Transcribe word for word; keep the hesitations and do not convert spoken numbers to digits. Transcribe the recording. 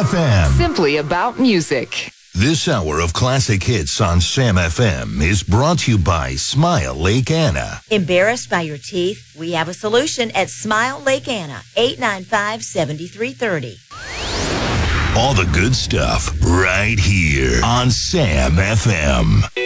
F M. Simply about music. This hour of classic hits on Sam F M is brought to you by Smile Lake Anna. Embarrassed by your teeth? We have a solution at Smile Lake Anna, eight nine five, seven three three zero. All the good stuff right here on Sam F M.